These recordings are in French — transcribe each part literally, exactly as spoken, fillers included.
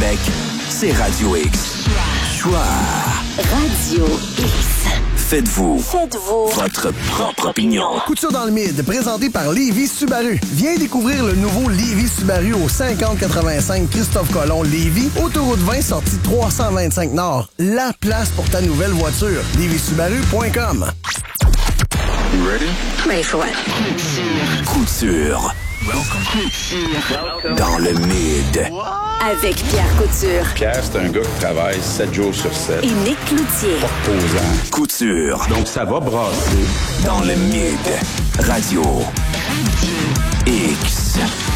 Québec, c'est Radio X. Choix. Radio X. Faites-vous. Faites-vous. Votre propre opinion. Couture dans le mid, présenté par Lévis Subaru. Viens découvrir le nouveau Lévis Subaru au cinquante quatre-vingt-cinq Christophe Colomb Lévis, autoroute vingt, sortie trois cent vingt-cinq Nord. La place pour ta nouvelle voiture. lévis subaru point com. You ready? Ready for what? Couture. Welcome. Dans le mid. Avec Pierre Couture. Pierre, c'est un gars qui travaille sept jours sur sept. Et Nick Cloutier. Posant. Couture. Donc, ça va brasser. Dans le mid. Radio. X.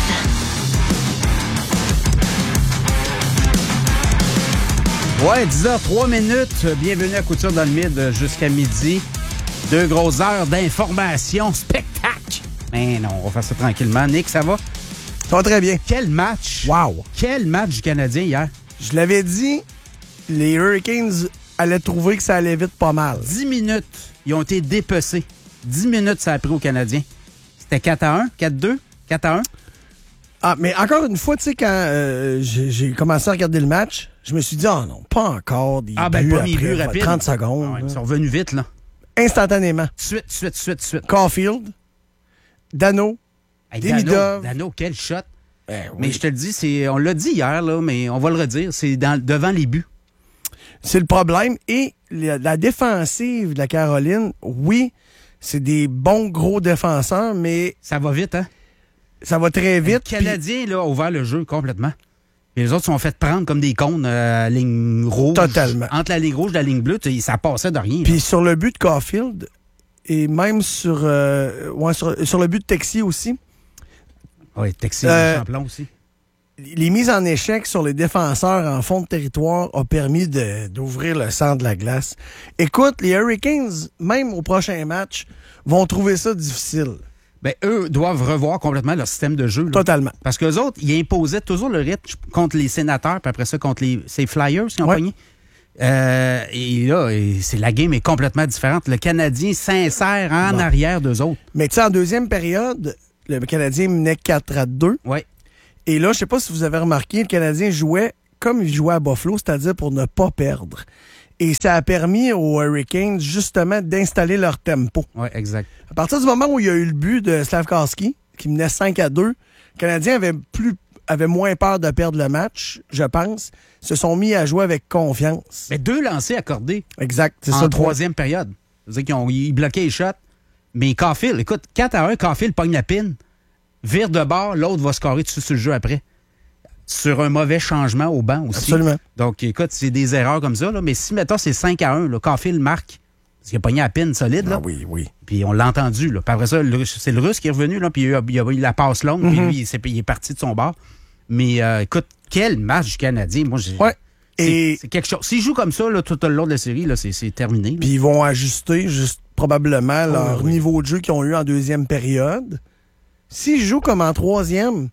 Ouais, dix heures trois minutes. Bienvenue à Couture dans le mid jusqu'à midi. Deux grosses heures d'information, spectacle. Mais non, on va faire ça tranquillement. Nick, ça va? Ça va très bien. Quel match! Wow! Quel match du Canadien hier? Je l'avais dit, les Hurricanes allaient trouver que ça allait vite pas mal. Dix minutes, ils ont été dépecés. Dix minutes, ça a pris aux Canadiens. C'était quatre à un, quatre deux, quatre à un. Ah, mais encore une fois, tu sais, quand euh, j'ai, j'ai commencé à regarder le match, je me suis dit, oh non, pas encore des Ah, ben, buts premier après, but ouais, rapide. trente secondes. Ah ouais, là. ils sont revenus vite, là. Instantanément. Suite, suite, suite, suite. Caulfield, Dano, Hey, Demidov. Dano, Dano, quel shot. Ben oui. Mais je te le dis, c'est, on l'a dit hier, là, mais on va le redire, c'est dans, devant les buts. C'est le problème. Et la, la défensive de la Caroline, oui, c'est des bons gros défenseurs, mais Ça va vite, hein? ça va très vite. Le Canadien, là, a ouvert le jeu complètement. Et les autres sont fait prendre comme des cônes euh, à la ligne rouge. Totalement. Entre la ligne rouge et la ligne bleue, tu sais, ça passait de rien. Puis, puis sur le but de Caulfield, et même sur, euh, ouais, sur, sur le but de Texier aussi, Oui, Texas, Euh, champion aussi. les mises en échec sur les défenseurs en fond de territoire ont permis de, d'ouvrir le centre de la glace. Écoute, les Hurricanes, même au prochain match, vont trouver ça difficile. Ben, eux doivent revoir complètement leur système de jeu. Là. Totalement. Parce qu'eux autres, ils imposaient toujours le rythme contre les sénateurs, puis après ça, contre les ces Flyers, qui ont Ouais. pogné. Euh, et là, et c'est, la game est complètement différente. Le Canadien s'insère en Bon. arrière d'eux autres. Mais tu sais, en deuxième période, le Canadien menait quatre à deux. Oui. Et là, je sais pas si vous avez remarqué, le Canadien jouait comme il jouait à Buffalo, c'est-à-dire pour ne pas perdre. Et ça a permis aux Hurricanes, justement, d'installer leur tempo. Oui, exact. À partir du moment où il y a eu le but de Slavkovski, qui menait cinq à deux, le Canadien avait, plus, avait moins peur de perdre le match, je pense. Ils se sont mis à jouer avec confiance. Mais deux lancers accordés Exact, c'est en ça le point. troisième période. C'est-à-dire qu'ils ont, ils bloquaient les shots. Mais Caulfield, écoute, quatre à un, Caulfield pogne la pine, vire de bord, l'autre va scorer dessus sur le jeu après. Sur un mauvais changement au banc aussi. Absolument. Donc, écoute, c'est des erreurs comme ça. Là. Mais si, mettons, c'est cinq à un, là, Caulfield marque, parce qu'il a pogné la pine solide. Là. Ah oui, oui. Puis on l'a entendu. Là. Puis après ça, le- c'est le Russe qui est revenu, là, puis il a, il a eu la passe longue, puis lui, il, s'est- il est parti de son bord. Mais euh, écoute, quel match du Canadien. Moi, j'ai, Ouais. c'est, Et c'est quelque chose. S'ils jouent comme ça là, tout le long de la série, là, c'est, c'est terminé. là. puis ils vont ajuster juste probablement leur oui, oui. niveau de jeu qu'ils ont eu en deuxième période. S'ils jouent comme en troisième,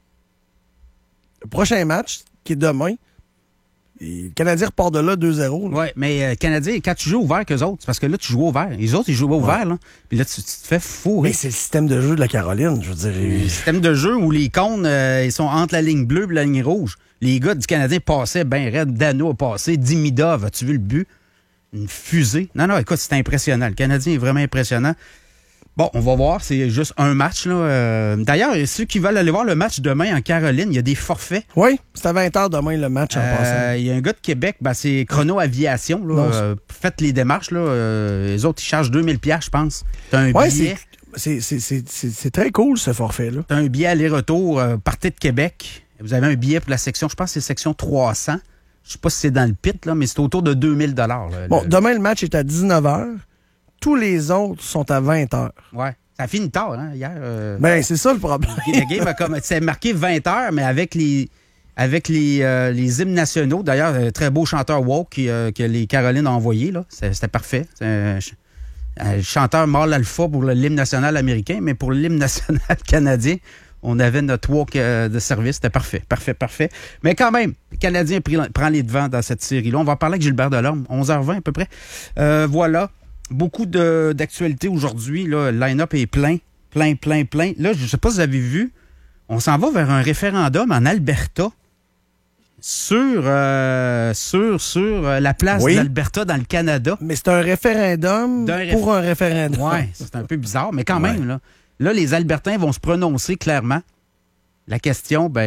le prochain match, qui est demain, et le Canadien repart de là deux zéro. là. Oui, mais euh, Canadien, quand tu joues ouvert qu'eux autres, c'est parce que là, tu joues ouvert. Les autres, ils jouent ouvert, là. Puis là, tu, tu te fais fourrer. Mais c'est le système de jeu de la Caroline, je veux dire. Le système de jeu où les cônes, euh, ils sont entre la ligne bleue et la ligne rouge. Les gars du Canadien passaient bien raide. Dano a passé. Demidov, as-tu vu le but? Une fusée. Non, non, écoute, c'est impressionnant. Le Canadien est vraiment impressionnant. Bon, on va voir. C'est juste un match, là. Euh, d'ailleurs, ceux qui veulent aller voir le match demain en Caroline, il y a des forfaits. Oui, c'est à vingt heures demain le match en Euh, passant. Il y a un gars de Québec, ben, c'est Chrono Aviation. Là. Non, c'est- Euh, faites les démarches. Là. Euh, les autres, ils chargent deux mille dollars, je pense. T'as un Oui, billet. c'est, c'est, c'est, c'est, c'est très cool ce forfait-là. T'as un billet aller-retour, euh, partez de Québec. Vous avez un billet pour la section, je pense que c'est section trois cents. Je sais pas si c'est dans le pit, là, mais c'est autour de deux mille dollars. Bon, demain le match est à dix-neuf heures. Tous les autres sont à vingt heures. Ouais. Ça finit tard, hein, hier. Euh, Ben, c'est ça le problème. la game a comme, c'est marqué vingt heures, mais avec les, avec les, euh, les hymnes nationaux. D'ailleurs, un très beau chanteur woke qui, euh, que les Carolines ont envoyé, là. C'est- C'était parfait. C'est un, ch- un chanteur mâle alpha pour le- l'hymne national américain, mais pour l'hymne national canadien, on avait notre walk euh, de service. C'était parfait, parfait, parfait. Mais quand même, le Canadien pris- prend les devants dans cette série-là. On va parler avec Gilbert Delorme, onze heures vingt à peu près. Euh, voilà. Beaucoup de, d'actualités aujourd'hui. Là. Le line-up est plein, plein, plein, plein. Là, je ne sais pas si vous avez vu, on s'en va vers un référendum en Alberta. sur, euh, sur, sur euh, la place Oui. de l'Alberta dans le Canada. Mais c'est un référendum D'un réf- pour un référendum. Oui, c'est un peu bizarre, mais quand Ouais. même, là, là, les Albertains vont se prononcer clairement. La question, ben...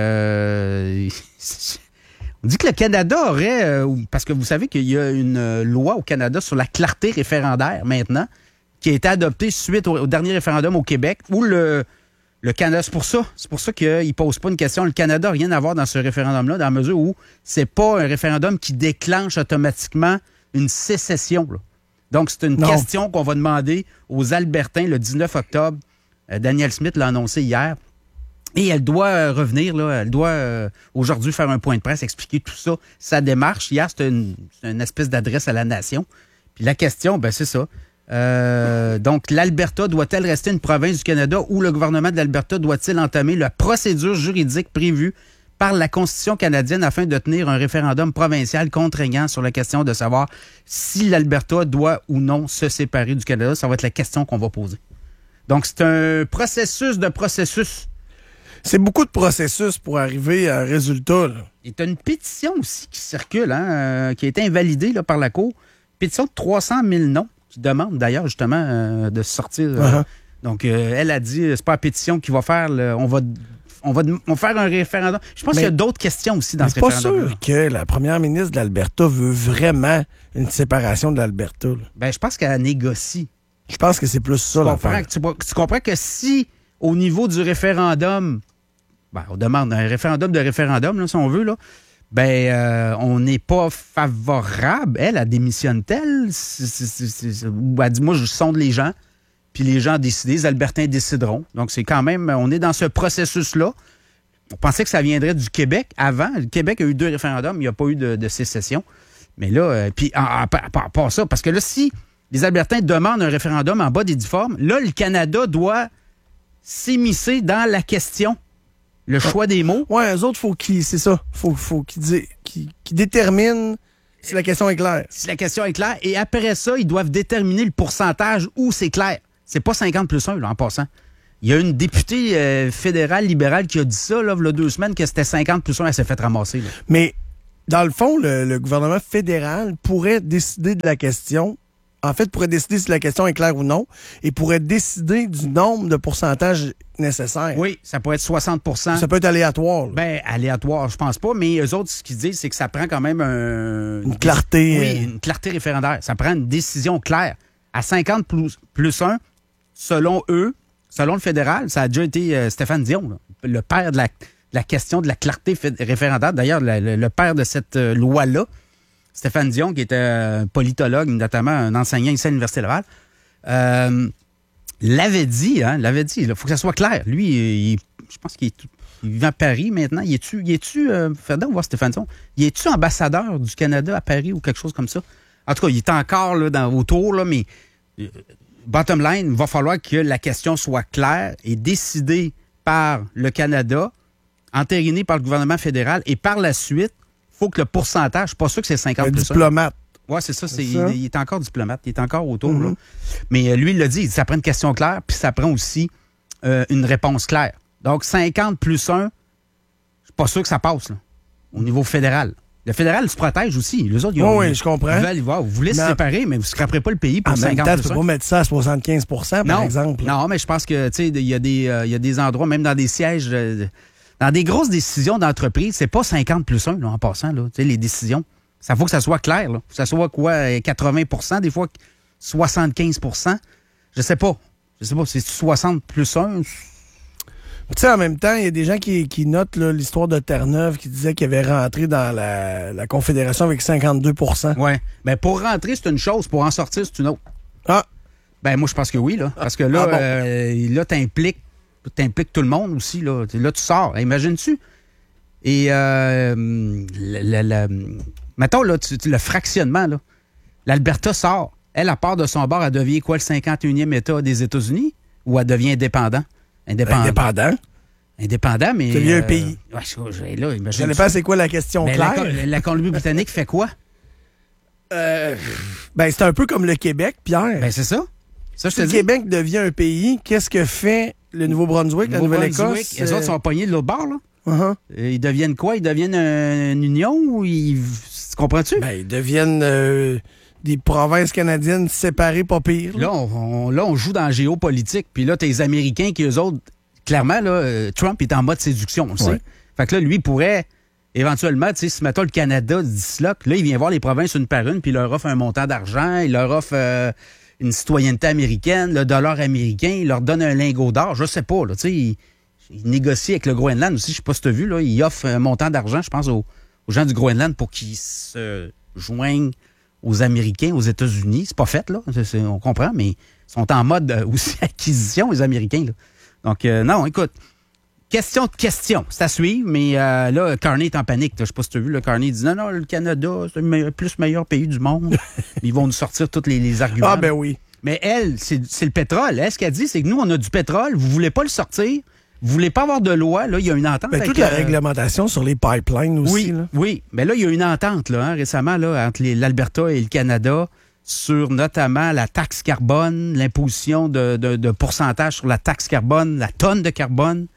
euh, on dit que le Canada aurait... euh, parce que vous savez qu'il y a une euh, loi au Canada sur la clarté référendaire maintenant, qui a été adoptée suite au, au dernier référendum au Québec, où le, le Canada... C'est pour ça, c'est pour ça qu'il ne pose pas une question. Le Canada n'a rien à voir dans ce référendum-là, dans la mesure où c'est pas un référendum qui déclenche automatiquement une sécession, là. Donc, c'est une Non. question qu'on va demander aux Albertains le dix-neuf octobre. Euh, Danielle Smith l'a annoncé hier. Et elle doit euh, revenir, là, elle doit euh, aujourd'hui faire un point de presse, expliquer tout ça, sa démarche. Hier, c'était une, c'était une espèce d'adresse à la nation. Puis la question, ben c'est ça. Euh, donc, l'Alberta doit-elle rester une province du Canada ou le gouvernement de l'Alberta doit-il entamer la procédure juridique prévue par la Constitution canadienne afin de tenir un référendum provincial contraignant sur la question de savoir si l'Alberta doit ou non se séparer du Canada? Ça va être la question qu'on va poser. Donc, c'est un processus de processus. C'est beaucoup de processus pour arriver à un résultat. Là. Et tu as une pétition aussi qui circule, hein, euh, qui a été invalidée là, par la Cour. Pétition de trois cent mille noms qui demande d'ailleurs justement euh, de sortir. euh, Uh-huh. Donc, euh, elle a dit, c'est pas la pétition qui va faire, le- on, va, on, va, on va faire un référendum. Je pense Mais- qu'il y a d'autres questions aussi dans Mais ce pas référendum. sûr que la première ministre de l'Alberta veut vraiment une séparation de l'Alberta. là. Ben, je pense qu'elle négocie. Je pense que c'est plus ça Tu comprends, l'affaire. que, tu, tu comprends que si, au niveau du référendum, ben, on demande un référendum de référendum, là, si on veut, là, ben, euh, on n'est pas favorable. Elle, elle démissionne-t-elle? C'est- c'est- c'est- c'est- Ou elle dit, moi, je sonde les gens, puis les gens décident, les Albertains décideront. Donc, c'est quand même, on est dans ce processus-là. On pensait que ça viendrait du Québec avant. Le Québec a eu deux référendums, il n'y a pas eu de, de sécession. Mais là, euh, puis, en- en- pas pas- pas ça, parce que là, si les Albertains demandent un référendum en bas des difformes, là, le Canada doit s'immiscer dans la question. Le choix des mots. Ouais, eux autres, faut qu'ils, c'est ça, faut, faut qu'ils, di- qu'ils- qu'ils déterminent si la question est claire. Si la question est claire. Et après ça, ils doivent déterminer le pourcentage où c'est clair. C'est pas cinquante plus un, là, en passant. Il y a une députée euh, fédérale libérale qui a dit ça, là, il y a deux semaines, que c'était cinquante plus un, elle s'est fait ramasser, là. Mais dans le fond, le, le gouvernement fédéral pourrait décider de la question. En fait, pourrait décider si la question est claire ou non, et pourrait décider du nombre de pourcentages nécessaires. Oui, ça pourrait être soixante pour cent. Ça peut être aléatoire. là. Ben, aléatoire, je pense pas, mais eux autres, ce qu'ils disent, c'est que ça prend quand même un... Une clarté. Oui, euh, une clarté référendaire. Ça prend une décision claire. À cinquante plus, plus un, selon eux, selon le fédéral, ça a déjà été euh, Stéphane Dion, là, le père de la, de la question de la clarté fé- référendaire. D'ailleurs, le, le- le père de cette euh, loi-là, Stéphane Dion, qui était un politologue, notamment un enseignant ici à l'Université Laval, euh, l'avait dit, hein, l'avait dit, il faut que ça soit clair. Lui, il- je pense qu'il est tout- il vit à Paris maintenant. Il est-tu, il est-tu, euh, fais donc voir Stéphane Dion, il est-tu ambassadeur du Canada à Paris ou quelque chose comme ça? En tout cas, il est encore là, dans, autour, là, mais euh, bottom line, il va falloir que la question soit claire et décidée par le Canada, entérinée par le gouvernement fédéral, et par la suite, il faut que le pourcentage, je suis pas sûr que c'est cinquante un plus un. diplomate. Oui, c'est ça. C'est, C'est ça. il, il est encore diplomate. Il est encore autour. Mhm. là. Mais euh, lui, il l'a dit. Il dit, ça prend une question claire, puis ça prend aussi euh, une réponse claire. Donc, cinquante plus un, je suis pas sûr que ça passe là, au niveau fédéral. Le fédéral se protège aussi. Les autres, ils ont, Oui, oui, je comprends. Ils veulent, wow, vous voulez se Mais- séparer, mais vous ne scraperez pas le pays pour En même cinquante temps, tu plus peux un. pas mettre ça à soixante-quinze pour cent, par non, exemple. là. non, mais je pense que tu sais, il y, a des, euh, il y a des endroits, même dans des sièges, euh, dans des grosses décisions d'entreprise, c'est pas cinquante plus un là, en passant. Là, tu sais, les décisions. Ça faut que ça soit clair. Là. Faut que ça soit quoi, euh, quatre-vingts pour cent, des fois soixante-quinze pour cent. Je sais pas. Je sais pas, c'est soixante plus un. Tu sais, en même temps, il y a des gens qui, qui notent là, l'histoire de Terre-Neuve qui disait qu'il avait rentré dans la, la Confédération avec cinquante-deux pour cent. Ouais. Ben, pour rentrer, c'est une chose. Pour en sortir, c'est une autre. Ah, Ben, moi, je pense que oui, là. Parce que là, Ah bon? euh, là, t'impliques, t'impliques tout le monde aussi, là. Là, tu sors. Imagines-tu? Et, euh, la, la- la- mettons, là, tu- tu- le fractionnement, là. L'Alberta sort. Elle, à part de son bord, elle devient quoi, le cinquante et unième État des États-Unis? Ou elle devient indépendant? Indépendant. indépendant. Indépendant, mais. C'est lieu un pays. Ouais, je- je- là, Je imagine. ne sais pas c'est quoi la question Mais la, claire. la Colombie-Britannique fait quoi? Euh, ben, c'est un peu comme le Québec, Pierre. Ben, c'est ça. Ça, je si te le dis. Québec devient un pays, qu'est-ce que fait le Nouveau-Brunswick, la Nouveau-Brunswick, Nouvelle-Écosse? Les euh, autres sont pognés de l'autre bord, là. Uh-huh. Ils deviennent quoi? Ils deviennent un- une union ou ils... Tu comprends-tu? Ben, ils deviennent euh, des provinces canadiennes séparées, pas pire. Là, on, on- là, on joue dans la géopolitique. Puis là, t'as les Américains qui, eux autres, clairement, là, euh, Trump est en mode séduction, on le sait. Ouais. Fait que là, lui, pourrait éventuellement, tu sais, si mettons le Canada disloque, là, il vient voir les provinces une par une, puis il leur offre un montant d'argent, il leur offre euh, une citoyenneté américaine, le dollar américain, il leur donne un lingot d'or, je sais pas, là, tu sais, il, il négocie avec le Groenland aussi, je sais pas si tu as vu, là, il offre un montant d'argent, je pense, aux, aux gens du Groenland pour qu'ils se joignent aux Américains, aux États-Unis. C'est pas fait, là, c'est- c'est- on comprend, mais ils sont en mode euh, aussi acquisition, les Américains, là. Donc, euh, non, écoute, question de question, c'est à suivre, mais euh, là, Carney est en panique. là. Je sais pas si tu as vu, là, Carney dit non, non, le Canada, c'est le me- plus meilleur pays du monde. Ils vont nous sortir tous les, les arguments. Ah, ben oui. Mais elle, c'est c'est le pétrole. Elle, ce qu'elle dit, c'est que nous, on a du pétrole, vous voulez pas le sortir, vous voulez pas avoir de loi, là, il y a une entente. Ben, avec, toute la euh, réglementation sur les pipelines aussi. oui, Là. oui. Mais là, il y a une entente là, hein, récemment là, entre les- l'Alberta et le Canada sur notamment la taxe carbone, l'imposition de, de, de pourcentage sur la taxe carbone, la tonne de carbone.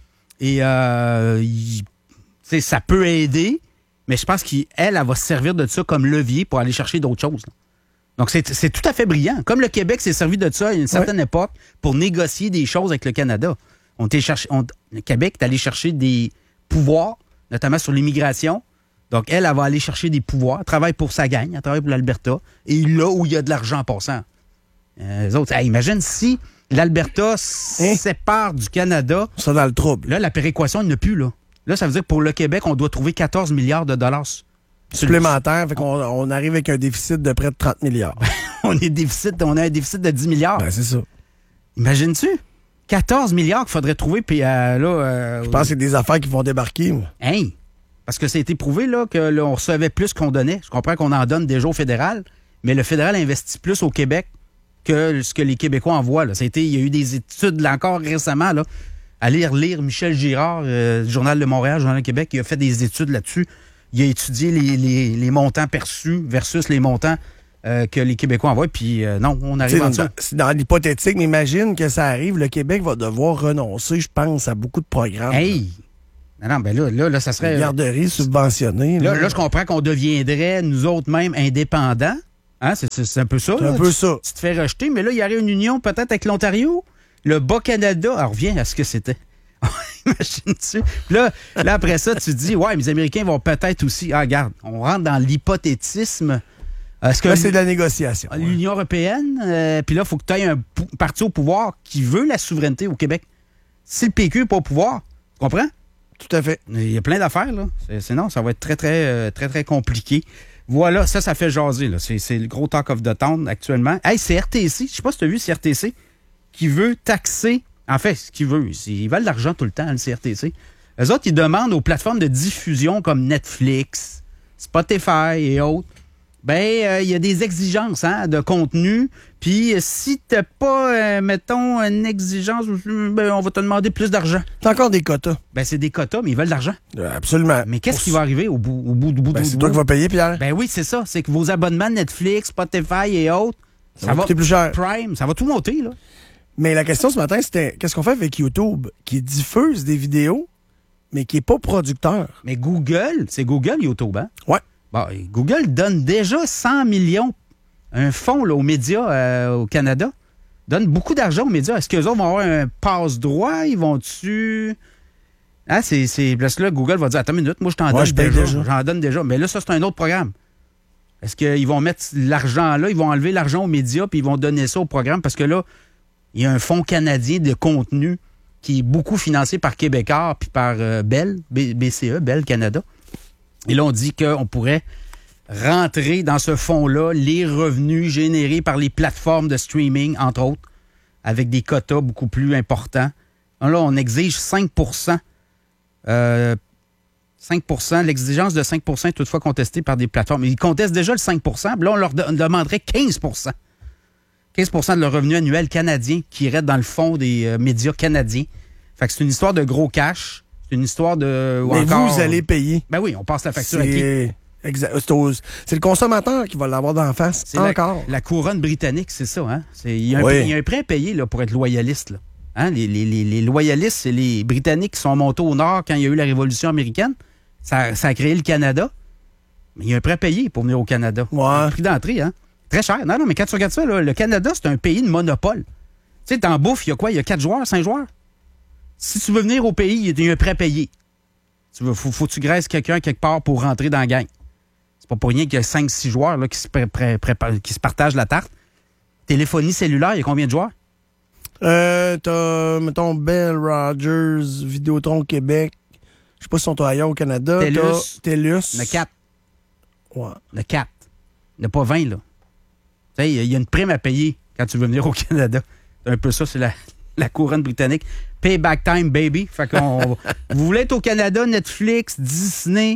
Et euh, il- tu sais, ça peut aider, mais je pense qu'elle, elle, elle va se servir de ça comme levier pour aller chercher d'autres choses. là. Donc, c'est c'est tout à fait brillant. Comme le Québec s'est servi de ça à une certaine époque pour négocier des choses avec le Canada. On était cherché, on- le Québec est allé chercher des pouvoirs, notamment sur l'immigration. Donc, elle, elle va aller chercher des pouvoirs. Elle travaille pour sa gang, elle travaille pour l'Alberta. Et là où il y a de l'argent en passant. Euh, les autres, hey, imagine si l'Alberta se sépare du Canada. Ça dans le trouble. Là, la péréquation, il n'y en a plus. Là. là, ça veut dire que pour le Québec, on doit trouver quatorze milliards de dollars. Supplémentaire, fait qu'on on arrive avec un déficit de près de trente milliards. on, est déficit, on a un déficit de dix milliards. Ben, c'est ça. Imagines-tu? quatorze milliards qu'il faudrait trouver. Puis euh, là, euh, Je pense que c'est des affaires qui vont débarquer. moi. Hey! Parce que ça a été prouvé là, que là, on recevait plus qu'on donnait. Je comprends qu'on en donne déjà au fédéral, mais le fédéral investit plus au Québec que ce que les Québécois envoient. Là. Ça a été, il y a eu des études là, encore récemment. Là, aller relire Michel Girard, euh, du Journal de Montréal, Journal de Québec, il a fait des études là-dessus. Il a étudié les, les, les montants perçus versus les montants euh, que les Québécois envoient. Puis euh, non, on Tu arrive sais, en dans, dessous. c'est dans l'hypothétique, mais imagine que ça arrive, le Québec va devoir renoncer, je pense, à beaucoup de programmes. Hey! Non, non, ben là, là, là ça Les serait... garderies subventionnées. Là, Là, là, je comprends qu'on deviendrait, nous autres même, indépendants. Hein? C'est, c'est- c'est un peu ça. C'est là. un peu Tu- ça. Tu te fais rejeter, mais là, il y aurait une union peut-être avec l'Ontario. Le Bas-Canada. Alors, reviens à ce que c'était. Imagine-tu? Puis Là, là, après ça, tu te dis, ouais, mais les Américains vont peut-être aussi... Ah, regarde, on rentre dans l'hypothétisme. Est-ce que là, c'est de la négociation. ouais. l'Union européenne, euh, puis là, il faut que tu aies un pou- parti au pouvoir qui veut la souveraineté au Québec. Si le P Q n'est pas au pouvoir, tu comprends? Tout à fait. Il y a plein d'affaires, là. C'est- Sinon, ça va être très, très, euh, très, très compliqué. Voilà, ça, ça fait jaser, là. C'est c'est le gros talk of the town actuellement. Hey, c'est R T C. Je sais pas si tu as vu, c'est R T C qui veut taxer. En fait, ce qu'il veut, c'est- ils veulent de l'argent tout le temps, le C R T C. Eux autres, ils demandent aux plateformes de diffusion comme Netflix, Spotify et autres. Ben, euh, il y a des exigences hein, de contenu. Puis, euh, si t'as pas, euh, mettons, une exigence, ben, on va te demander plus d'argent. C'est encore des quotas. Ben, c'est des quotas, mais ils veulent de l'argent. Euh, absolument. Mais qu'est-ce qui va arriver au bout, au bout, du bout, Ben, du c'est bout? toi qui vas payer, Pierre. Ben oui, c'est ça. C'est que vos abonnements Netflix, Spotify et autres, ça, va coûter plus cher. Prime, ça va tout monter, là. Mais la question ce matin, c'était qu'est-ce qu'on fait avec YouTube, qui diffuse des vidéos, mais qui n'est pas producteur? Mais Google, c'est Google YouTube, hein? Ouais. Bon, et Google donne déjà cent millions, un fonds là, aux médias euh, au Canada, donne beaucoup d'argent aux médias. Est-ce qu'eux autres vont avoir un passe-droit? Ils vont-tu... Hein, c'est, c'est... Parce que là, Google va dire, attends une minute, moi je t'en Ouais, donne je paye déjà. déjà. J'en donne déjà. Mais là, ça, c'est un autre programme. Est-ce qu'ils vont mettre l'argent là, ils vont enlever l'argent aux médias, puis ils vont donner ça au programme? Parce que là, il y a un fonds canadien de contenu qui est beaucoup financé par Québécois puis par euh, Bell, B- BCE, Bell Canada. Et là, on dit qu'on pourrait rentrer dans ce fonds-là les revenus générés par les plateformes de streaming, entre autres, avec des quotas beaucoup plus importants. Là, on exige cinq pour cent. Euh, cinq pour cent. L'exigence de cinq pour cent est toutefois contestée par des plateformes. Ils contestent déjà le cinq pour cent. Là, on leur de- demanderait quinze pour cent. quinze pour cent de leur revenu annuel canadien qui irait dans le fonds des euh, médias canadiens. Fait que c'est une histoire de gros cash. C'est une histoire de... ou Mais encore- vous allez payer. Ben oui, on passe la facture à qui? C'est exact- c'est aux- c'est le consommateur qui va l'avoir d'en face. C'est la- Encore. La, couronne britannique, c'est ça, hein? C'est- Il y, a un Oui. prix- il y a un prêt à payer là, pour être loyaliste. Là. Hein? Les, les, les, les loyalistes, c'est les Britanniques qui sont montés au nord quand il y a eu la Révolution américaine. Ça, ça a créé le Canada. Mais il y a un prêt payé pour venir au Canada. Ouais. Le prix d'entrée, hein? Très cher. Non, non, mais quand tu regardes ça, là, le Canada, c'est un pays de monopole. Tu sais, dans bouffe, il y a quoi? Il y a quatre joueurs, cinq joueurs? Si tu veux venir au pays, il y a un prêt payé. Tu veux, faut, faut que tu graisses quelqu'un quelque part pour rentrer dans la gang. C'est pas pour rien qu'il y a cinq six joueurs là, qui, se pré- pré- pré- qui se partagent la tarte. Téléphonie cellulaire, il y a combien de joueurs? Euh, t'as, mettons, Bell, Rogers, Vidéotron Québec. Je sais pas si sont ailleurs au Canada. TELUS. T'as TELUS. Il y en a quatre. Ouais. Il y en a quatre. Il n'y en a pas vingt, là. Tu sais, il y a une prime à payer quand tu veux venir au Canada. C'est un peu ça, c'est la, la couronne britannique. Payback time, baby. Fait qu'on... vous voulez être au Canada, Netflix, Disney...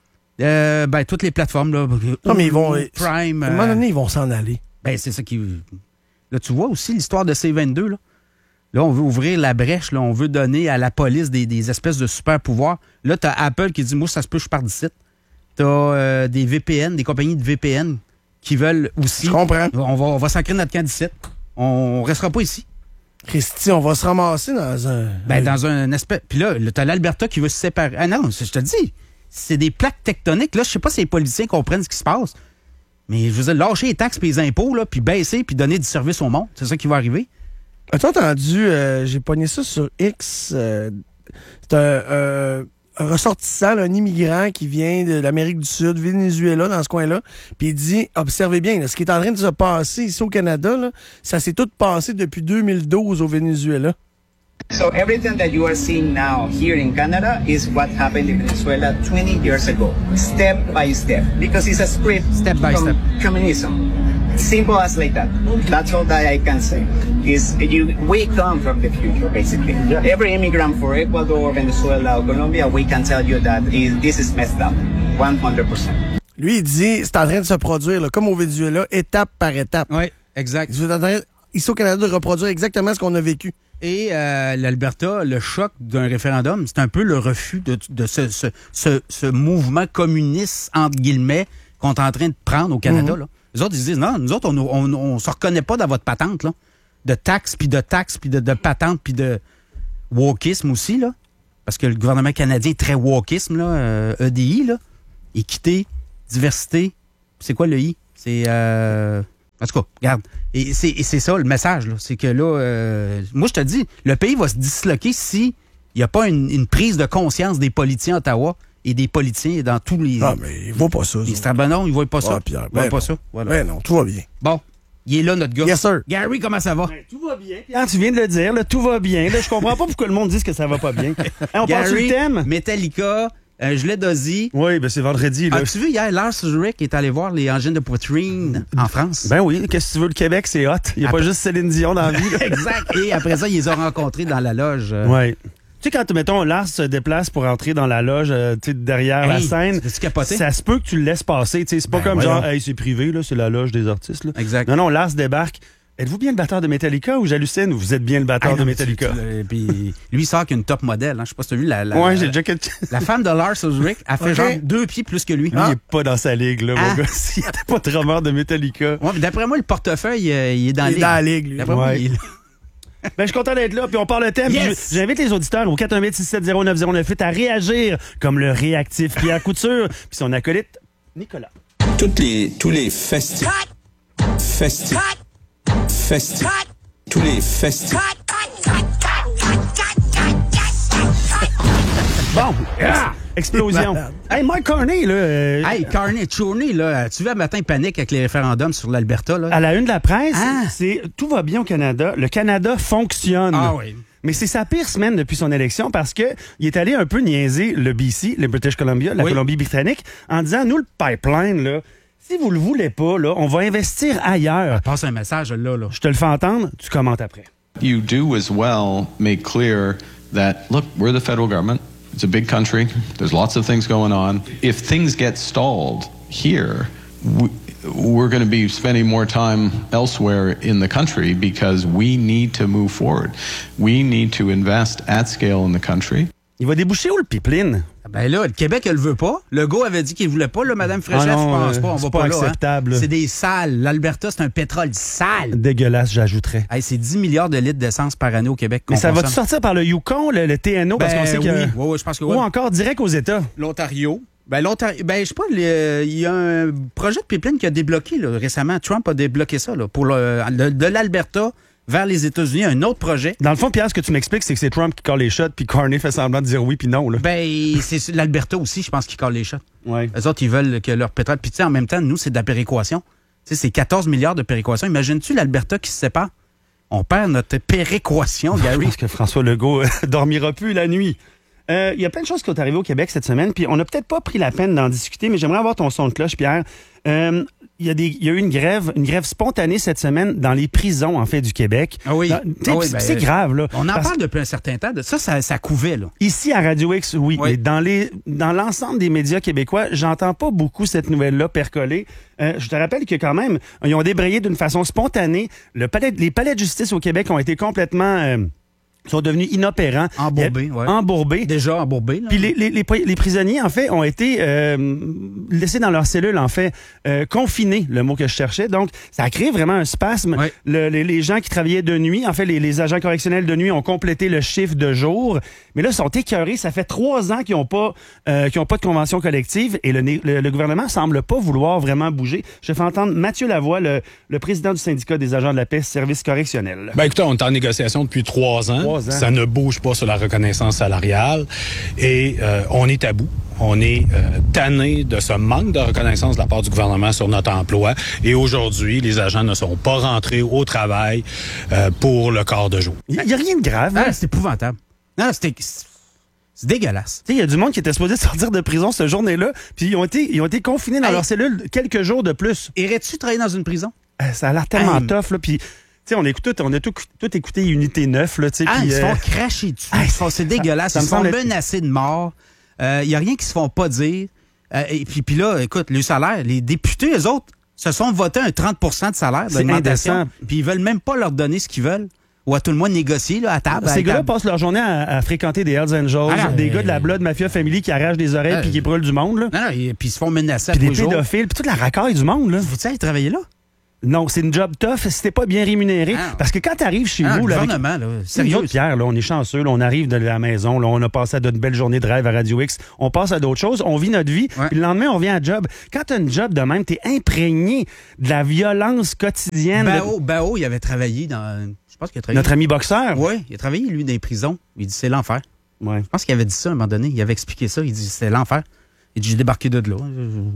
Euh, ben, toutes les plateformes, là. Non, mais ils vont. Prime. À un moment euh, donné, ils vont s'en aller. ben, c'est ça qui. Là, tu vois aussi l'histoire de C vingt-deux, là. Là, on veut ouvrir la brèche, là. On veut donner à la police des, des espèces de super pouvoirs. Là, t'as Apple qui dit, moi, ça se peut, je pars d'ici. T'as euh, des V P N, des compagnies de V P N qui veulent aussi. Je comprends. On va, on va s'ancrer notre camp d'ici. On restera pas ici. Christy, on va se ramasser dans un. Ben, dans un espèce. Puis là, là, t'as l'Alberta qui veut se séparer. Ah non, je te dis. C'est des plaques tectoniques. Là, je sais pas si les politiciens comprennent ce qui se passe. Mais je veux dire, lâcher les taxes et les impôts, là, puis baisser, puis donner du service au monde. C'est ça qui va arriver. As-tu entendu, euh, j'ai pogné ça sur X, euh, c'est un, euh, un ressortissant, là, un immigrant qui vient de l'Amérique du Sud, Venezuela, dans ce coin-là, puis il dit, observez bien, là, ce qui est en train de se passer ici au Canada, là, ça s'est tout passé depuis deux mille douze au Venezuela. So everything that you are seeing now here in Canada is what happened in Venezuela twenty years ago, step by step, because it's a script Step by from step. communism. Simple as like that. That's all that I can say. Is you we come from the future, basically. Every immigrant for Ecuador, Venezuela, or Colombia, we can tell you that is, this is messed up, one hundred percent. Lui, il dit, c'est en train de se produire, là, comme au Venezuela, étape par étape. Oui, exact. Il est en train, ici au Canada, de reproduire exactement ce qu'on a vécu. Et euh, l'Alberta, le choc d'un référendum, c'est un peu le refus de, de ce, ce, ce, ce mouvement communiste, entre guillemets, qu'on est en train de prendre au Canada. Mm-hmm. Là. Les autres, ils disent, non, nous autres, on on, on se reconnaît pas dans votre patente, là. De taxes, puis de taxes, puis de, de patentes, puis de wokisme aussi, là. Parce que le gouvernement canadien est très wokisme, là, euh, E D I, là. Équité, diversité. C'est quoi le I? C'est... Euh... En tout cas, regarde. Et c'est, et c'est ça le message, là. C'est que là, euh, moi, je te dis, le pays va se disloquer si il n'y a pas une, une prise de conscience des politiciens à Ottawa et des politiciens dans tous les. Ah, mais il voit pas ça. Les ça. Strabonons, ils ne voient pas ça. Ah, Pierre, ils ne voient ben pas non. ça. Voilà. Ben non, tout va bien. Bon, il est là, notre gars. Yes, sir. Gary, comment ça va? Tout va bien. Pierre, tu viens de le dire, là, tout va bien. Là, je comprends pas pourquoi le monde dit que ça va pas bien. Hey, on parle sur le Gary, thème? Metallica, un gilet d'Ozzy. Oui, ben c'est vendredi. Là. As-tu vu hier, Lars Ulrich est allé voir les engines de poitrine en France? Ben oui, qu'est-ce que tu veux, le Québec, c'est hot. Il n'y a Après- pas juste Céline Dion dans la vie. Là. Exact. Et après ça, ils les ont rencontrés dans la loge. euh, Ouais. Tu sais, quand, mettons, Lars se déplace pour entrer dans la loge, euh, tu sais, derrière la Hey, scène, tu capoté? ça se peut que tu le laisses passer. Tu sais, c'est pas Ben, comme voyons. genre, hey, c'est privé, là, c'est la loge des artistes. Là. Exact. Non, non, Lars débarque. Êtes-vous bien le batteur de Metallica ou j'hallucine ou vous êtes bien le batteur Ah, de non, Metallica? tu- tu- Puis lui, il sort qu'une top modèle. Hein. Je sais pas si tu as vu la, la, Ouais, la, j'ai déjà que... la femme de Lars Ulrich. Elle fait Ok. genre deux pieds plus que lui. Lui, il est pas dans sa ligue, là, Ah. mon gars. S'il était pas drummer de Metallica. Ouais, mais d'après moi, le portefeuille, euh, il est dans Il est la dans la ligue. ligue, lui. D'après moi, Ouais. il est là. Ben, je suis content d'être là, puis on parle le thème. Yes! Je- J'invite les auditeurs au quatre un huit six sept zéro neuf zéro neuf huit à réagir comme le réactif Pierre Couture, puis son acolyte Nicolas. Toutes les, tous les festifs. Festifs. Festifs. Tous les festifs. Bon, ex- explosion. Hey, Mike Carney, là, euh, Hey, Carney Chourney, là, tu vois, un matin, panique avec les référendums sur l'Alberta, là. à la une de la presse, Ah. c'est tout va bien au Canada. Le Canada fonctionne. Ah oui. Mais c'est sa pire semaine depuis son élection parce que il est allé un peu niaiser le B C, le British Columbia, la Oui. Colombie-Britannique, en disant, nous, le pipeline, là, si vous le voulez pas, là, on va investir ailleurs. Passe un message, là, là. Je te le fais entendre, tu commentes après. You do as well make clear that, look, we're the federal government. It's a big country. There's lots of things going on. If things get stalled here, we, we're going to be spending more time elsewhere in the country because we need to move forward. We need to invest at scale in the country. Il va déboucher où le pipeline? Ben là, le Québec, elle le veut pas. Le gars avait dit qu'il voulait pas, là, Mme Fréchette, Ah non, je pense pas, on c'est va pas pas, là. acceptable. Hein. C'est des salles. L'Alberta, c'est un pétrole sale. Dégueulasse, j'ajouterais. Hey, c'est dix milliards de litres d'essence par année au Québec. Mais ça va-tu consomme. sortir par le Yukon, le, le T N O? Parce Ben qu'on sait que... oui, oui, oui, je pense que oui. Ou encore direct aux États. L'Ontario. Ben, l'Ontario. Ben, je sais pas, le- il y a un projet de pipeline qui a débloqué, là, récemment. Trump a débloqué ça, là, pour le, de, de l'Alberta vers les États-Unis, un autre projet. Dans le fond, Pierre, ce que tu m'expliques, c'est que c'est Trump qui colle les shots, puis Carney fait semblant de dire oui puis non. Là. Ben, c'est l'Alberta aussi, je pense, qui colle les shots. Ouais. Eux autres, ils veulent que leur pétrole. Puis, tu sais, en même temps, nous, c'est de la péréquation. Tu sais, c'est quatorze milliards de péréquation. Imagines-tu l'Alberta qui se sépare? On perd notre péréquation, Je Gary. pense que François Legault euh, dormira plus la nuit. Il euh, y a plein de choses qui sont arrivées au Québec cette semaine, puis on n'a peut-être pas pris la peine d'en discuter, mais j'aimerais avoir ton son de cloche, Pierre. Euh, Il y, a des, il y a eu une grève, une grève spontanée cette semaine dans les prisons, en fait, du Québec. Ah oui. Dans- Ah oui, c'est ben, c'est grave, là. On en Parce- parle depuis un certain temps. De ça, ça, ça couvait, là. Ici, à Radio X, oui. Oui. Mais dans les, dans l'ensemble des médias québécois, j'entends pas beaucoup cette nouvelle-là percoler. Euh, je te rappelle que quand même, ils ont débrayé d'une façon spontanée. Le palais, les palais de justice au Québec ont été complètement... euh, sont devenus inopérants. Embourbés, Il y a- ouais. Embourbés. Déjà embourbé, là. Puis les, les, les, pri- les prisonniers, en fait, ont été euh, laissés dans leur cellule, en fait, euh, confinés, le mot que je cherchais. Donc, ça a créé vraiment un spasme. Ouais. Le- les, les gens qui travaillaient de nuit, en fait, les, les agents correctionnels de nuit ont complété le chiffre de jour. Mais là, ils sont écœurés. Ça fait trois ans qu'ils n'ont pas, euh, qu'ils ont pas de convention collective et le, né- le, le gouvernement semble pas vouloir vraiment bouger. Je fais entendre Mathieu Lavoie, le, le président du syndicat des agents de la paix service correctionnel. Ben écoutez, on est en négociation depuis trois ans. Trois ans. Ça ne bouge pas sur la reconnaissance salariale et euh, on est à bout. On est euh, tanné de ce manque de reconnaissance de la part du gouvernement sur notre emploi. Et aujourd'hui, les agents ne sont pas rentrés au travail euh, pour le quart de jour. Il n'y a rien de grave. hein? Ah, c'est épouvantable. Non, c'était... C'est dégueulasse. Tu sais, il y a du monde qui était supposé sortir de prison cette journée-là, puis ils ont été, ils ont été confinés dans Hey. leur cellule quelques jours de plus. Irais-tu travailler dans une prison? Euh, Ça a l'air tellement Hey. tough, là, puis... Tu sais, on écoute tout, on a tout, tout écouté Unité neuf, là, tu sais, Ah, puis, ils se euh, font cracher dessus. ah, Ils se font- c'est dégueulasse. ça Ils me se font semble être- menacer de mort. Il n'y a rien qui se font pas dire. Euh, et puis, puis là, écoute, le salaire, les députés, eux autres, se sont votés un trente pour cent de salaire C'est d'augmentation. indécent. Puis ils veulent même pas leur donner ce qu'ils veulent. Ou à tout le moins négocier là, à table. à ces gars-là table. passent leur journée à, à fréquenter des Hells Angels, Ah, non, des euh, gars de la Blood Mafia Family qui arrachent des oreilles euh, puis qui brûlent du monde, là. Non, non, et puis ils se font menacer à Puis tous des les jours. pédophiles, puis toute la racaille du monde, là. Vous aller travailler là? Non, c'est une job tough si t'es pas bien rémunéré. Ah. Parce que quand t'arrives chez Ah, vous, le là, avec- gouvernement, là, Nous sérieux. autres, Pierre, là, on est chanceux, là, on arrive de la maison, là, on a passé à de belles journées de rêve à Radio X, on passe à d'autres choses, on vit notre vie, Ouais. puis le lendemain, on revient à job. Quand t'as une job de même, t'es imprégné de la violence quotidienne. de- Bao, Bao, il avait travaillé dans... Je pense qu'il a travaillé... Notre ami boxeur. Oui, il a travaillé, lui, dans les prisons. Il dit, c'est l'enfer. Ouais. Je pense qu'il avait dit ça à un moment donné. Il avait expliqué ça. Il dit, c'est l'enfer. Il dit, j'ai débarqué de là.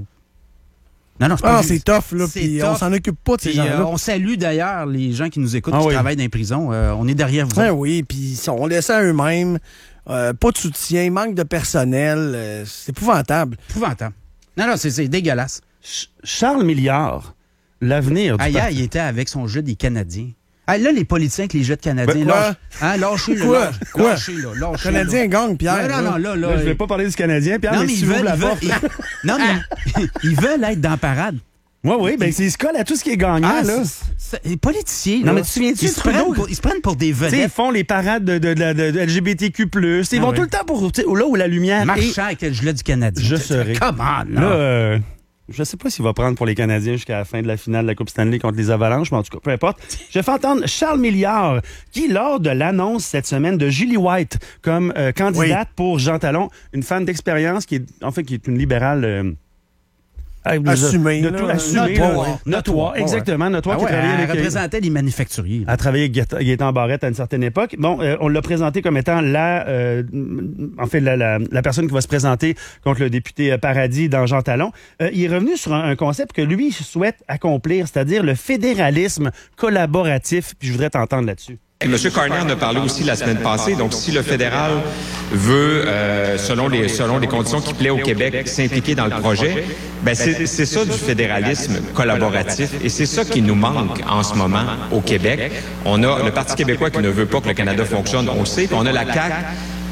Non, non, c'est pas Ah, lui. c'est tough, là, C'est puis tough. on s'en occupe pas de ces Puis, euh, gens-là. on salue d'ailleurs les gens qui nous écoutent, Ah qui oui. travaillent dans les prisons. Euh, on est derrière vous. Ouais, autres. oui, puis ils sont laissés à eux-mêmes. Euh, pas de soutien, manque de personnel. euh, c'est épouvantable. Épouvantable. Non, non, c'est c'est dégueulasse. Ch- Charles Milliard, l'avenir du Ah, hier, parti- il était avec son jeu des Canadiens. Ah, là, les politiciens avec les jeux de Canadiens, Ben, quoi? lâche, hein, lâchez-le. Quoi? lâche- Quoi? Lâchez-le, Le lâchez-le. Canadien gagne, Pierre. Non, non, non, là, là. Là, je vais pas parler du Canadien, Pierre, Non, mais, mais si ils tu ouvres veulent, la ils porte. veulent- ils- non, mais ils veulent être dans la parade. Oui, oui, ben c'est ils se collent à tout ce qui est gagnant, Ah, là. c'est- c'est- les politiciens, Non, là, mais tu te souviens-tu, ils se, Trudeau? prennent pour, ils se prennent pour des Tu sais, ils vedettes. font les parades de, de, de, de- de L G B T Q plus. Ils Ah vont oui. tout le temps pour tu sais, là où la lumière est. Marchant avec le gilet du Canadien. Je Tu sais, serai. Come on, Là, là. euh, je sais pas s'il va prendre pour les Canadiens jusqu'à la fin de la finale de la Coupe Stanley contre les Avalanches, mais en tout cas, peu importe. Je fais entendre Charles Milliard, qui, lors de l'annonce cette semaine de Julie White comme euh, candidate pour Jean Talon, une femme d'expérience qui est, en fait, qui est une libérale. euh, Assumée, De là. tout assumé. là. Notoire. Notoire, Ouais. exactement. Notoire Ah qui ouais, travaillait elle avec. représentait les manufacturiers. là. a travaillé avec Gaétan- Gaétan Barrette à une certaine époque. Bon, euh, on l'a présenté comme étant la, euh, en fait, la, la, la personne qui va se présenter contre le député euh, Paradis dans Jean Talon. Euh, il est revenu sur un, un concept que lui souhaite accomplir, c'est-à-dire le fédéralisme collaboratif. Puis je voudrais t'entendre là-dessus. M. Carney en a parlé aussi la semaine passée. Donc, si le fédéral veut, euh, selon les selon les conditions qui plaît au Québec, s'impliquer dans le projet, ben c'est c'est ça du fédéralisme collaboratif. Et c'est ça qui nous manque en ce moment au Québec. On a le Parti québécois qui ne veut pas que le Canada fonctionne, on le sait. Puis on a la C A Q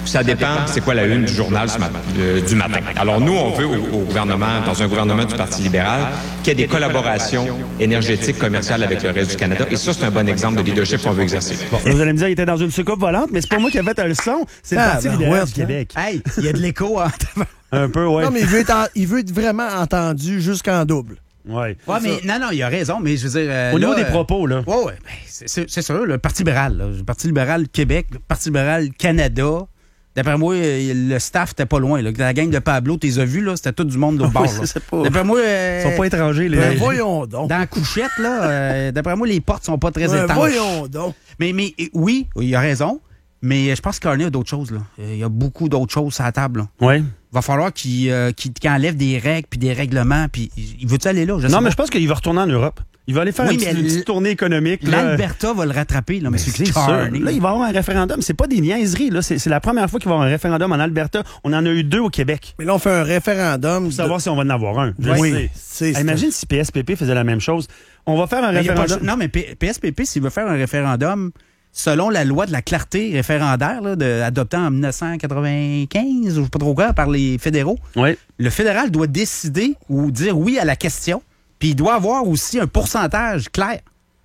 Ça dépend, c'est quoi la une du journal ce matin, euh, du matin. Alors nous, on veut au, au gouvernement, dans un gouvernement du Parti libéral, qu'il y ait des collaborations énergétiques, commerciales avec le reste du Canada. Et ça, c'est un bon exemple de leadership qu'on veut exercer. Bon, vous allez me dire, il était dans une soucoupe volante, mais c'est pas moi qui ai fait un son, c'est le Ah, Parti ben, libéral ouais, du Québec. Hey, il y a de l'écho. Hein? Un peu, ouais. Non, mais il veut être, en- il veut être vraiment entendu jusqu'en double. Ouais. Ouais, mais non, non, il a raison, mais je veux dire. euh, Au là, niveau des euh, propos, là. Ouais, ouais, ben, c'est, c'est, c'est sûr, le Parti libéral, là, le Parti libéral Québec, le Parti libéral Canada. D'après moi, euh, le staff était pas loin. Là. La gang de Pablo, tu les as vus, là, c'était tout du monde de bord. Oui, là. c'est pas- D'après moi. euh, Ils sont pas étrangers, les. Ben, voyons donc. Dans la couchette, là, euh, d'après moi, les portes sont pas très Ben, étanches. voyons donc. Mais, mais euh, oui, il a raison. Mais je pense qu'il y a d'autres choses. Là. Il y a beaucoup d'autres choses à la table. Là. Oui. Il va falloir qu'il, euh, qu'il, qu'il enlève des règles puis des règlements. Puis il veut-tu aller là? Je sais Non, mais pas. je pense qu'il va retourner en Europe. Il va aller faire Oui, une, mais petite, une petite l- tournée économique. Là. L'Alberta va le rattraper, là, mais c'est C'est sûr. Carney. Là, il va y avoir un référendum. C'est pas des niaiseries. Là. C'est, c'est la première fois qu'il va y avoir un référendum en Alberta. On en a eu deux au Québec. Mais là, on fait un référendum. Pour savoir si on va en avoir un. Je Oui. sais. C'est- Ah, imagine si P S P P faisait la même chose. On va faire un Mais il y a pas de- référendum. non, mais P- PSPP, s'il veut faire un référendum, selon la loi de la clarté référendaire, là, de, adoptée en dix-neuf cent quatre-vingt-quinze, ou je ne sais pas trop quoi, par les fédéraux, Oui. le fédéral doit décider ou dire oui à la question, puis il doit avoir aussi un pourcentage clair,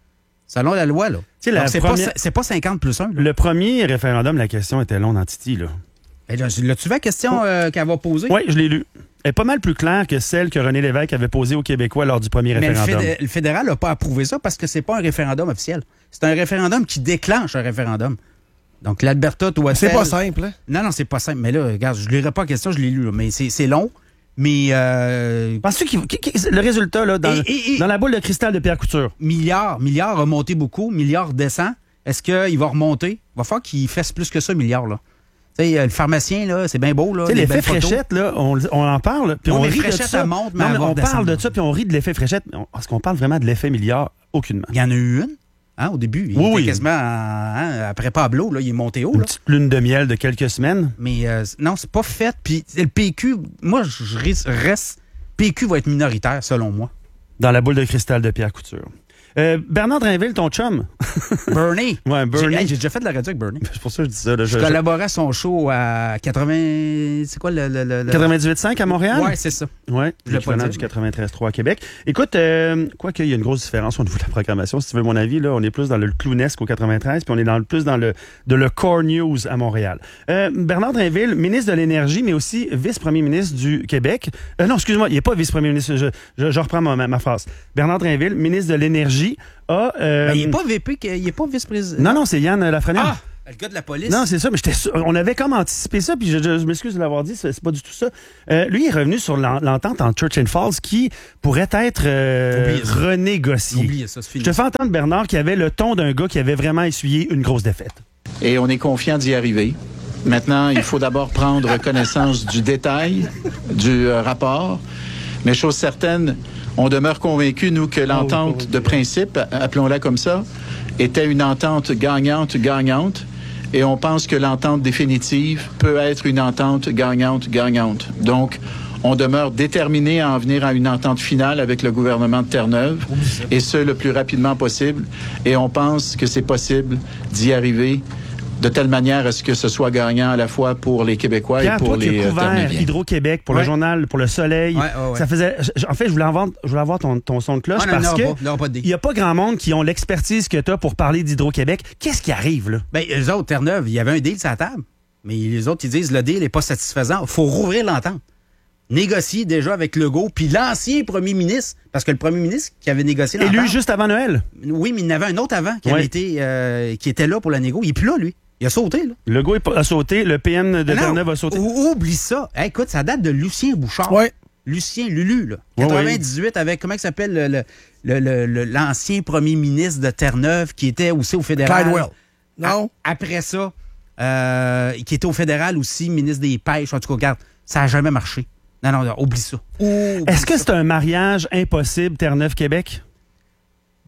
selon la loi. Là. sais, la Donc, c'est, première- pas, c'est pas cinquante plus un. Le premier référendum, la question était longue dans Titi. Là. Et là, l'as-tu vu la question euh, qu'elle va poser? Oui, je l'ai lu. Elle est pas mal plus claire que celle que René Lévesque avait posée aux Québécois lors du premier Mais le, référendum. fédé- le fédéral n'a pas approuvé ça parce que c'est pas un référendum officiel. C'est un référendum qui déclenche un référendum. Donc, l'Alberta doit C'est faire- pas simple, hein? Non, non, c'est pas simple. Mais là, regarde, je ne lirai pas la question, je l'ai lu, là, mais c'est, c'est long. Mais euh, Penses-tu qu'il qu'il- qu'il- le résultat, là, dans, Et- et- et- dans la boule de cristal de Pierre Couture? milliard, milliard a monté beaucoup, milliard descend. Est-ce qu'il va remonter? Il va falloir qu'il fasse plus que ça, milliard, là. Tu sais, euh, le pharmacien, là, c'est bien beau, là. Tu sais, les l'effet belles photos. fréchette, là, on, on en parle, puis Oui, on mais rit de fréchette, ça. elle monte, mais non, elle mais va on parle redescendre. de ça, puis on rit de l'effet fréchette. On- Est-ce qu'on parle vraiment de l'effet milliard? Aucunement. Il y en a eu une, hein, au début. Il Oui, était oui. quasiment, hein, après Pablo, là, il est monté haut, Une là. petite lune de miel de quelques semaines. Mais euh, non, c'est pas fait. Puis le P Q, moi, je ris- reste... P Q va être minoritaire, selon moi. Dans la boule de cristal de Pierre Couture. Euh, Bernard Drinville, ton chum. Bernie. Ouais, Bernie. J'ai, hey, j'ai déjà fait de la radio avec Bernie. C'est pour ça que je dis ça. Là, Je je- je- collaborais à son show à quatre-vingts... C'est quoi le... le, le- le- quatre-vingt-dix-huit virgule cinq à Montréal? Ouais, c'est ça. Oui, Je l'ai pas l'équivalent dit. du quatre-vingt-treize trois à Québec. Écoute, euh, quoi qu'il y a une grosse différence au niveau de la programmation, si tu veux mon avis, là, on est plus dans le clownesque au quatre-vingt-treize, puis on est dans le, plus dans le de le core news à Montréal. Euh, Bernard Drinville, ministre de l'Énergie, mais aussi vice-premier ministre du Québec. Euh, non, excuse-moi, il n'est pas vice-premier ministre, je, je, je reprends ma, ma phrase. Bernard Drinville, ministre de l'Énergie, a... euh, Ben, il n'est pas V P, il n'est pas vice-président. Non, non, c'est Yann Lafrenière. Ah! Le gars de la police. Non, c'est ça, mais j'étais sûr- on avait comme anticipé ça, puis je, je- je m'excuse de l'avoir dit, c'est c'est pas du tout ça. Euh, lui il est revenu sur l'en- l'entente en Church and Falls qui pourrait être euh, Oubliez ça. renégociée. Oubliez ça, c'est fini. Je te fais entendre Bernard qui avait le ton d'un gars qui avait vraiment essuyé une grosse défaite. Et on est confiant d'y arriver. Maintenant, il faut d'abord prendre connaissance du détail du euh, rapport. Mais chose certaine, on demeure convaincus, nous, que l'entente de principe, appelons-la comme ça, était une entente gagnante-gagnante. Et on pense que l'entente définitive peut être une entente gagnante-gagnante. Donc, on demeure déterminé à en venir à une entente finale avec le gouvernement de Terre-Neuve, et ce, le plus rapidement possible. Et on pense que c'est possible d'y arriver de telle manière à ce que ce soit gagnant à la fois pour les Québécois Pierre, et pour toi qui les as euh, couvert Terre-Neuviens. Hydro-Québec pour Ouais. le journal, pour le Soleil, Ouais, ouais, ouais. ça faisait... je- en fait, je voulais avoir, je voulais avoir ton, ton son de cloche Ah, non, parce non, que pas, non, pas de il n'y a pas grand monde qui ont l'expertise que tu as pour parler d'Hydro-Québec. Qu'est-ce qui arrive, là? Ben, eux autres, Terre-Neuve, il y avait un deal sur la table. Mais les autres, ils disent le deal n'est pas satisfaisant. Il faut rouvrir l'entente. Négocier déjà avec Legault, puis l'ancien premier ministre, parce que le premier ministre qui avait négocié l'entente... Élu juste avant Noël. Oui, mais il y en avait un autre avant qui, avait Ouais. été, euh, qui était là pour la négo. Il n'est plus là, lui. Il a sauté, là. Le gars a sauté, le P M de Ah non, Terre-Neuve a sauté. ou- Oublie ça. Hey, écoute, ça date de Lucien Bouchard. Ouais. Lucien Lulu, là. Ouais, quatre-vingt-dix-huit, avec, comment il s'appelle, le- le- le- le- le- l'ancien premier ministre de Terre-Neuve, qui était aussi au fédéral. Clydewell. Non? A- après ça, euh, qui était au fédéral aussi, ministre des Pêches. En tout cas, regarde, ça n'a jamais marché. Non, non, non, oublie ça. Oublie Est-ce que ça. c'est un mariage impossible, Terre-Neuve-Québec?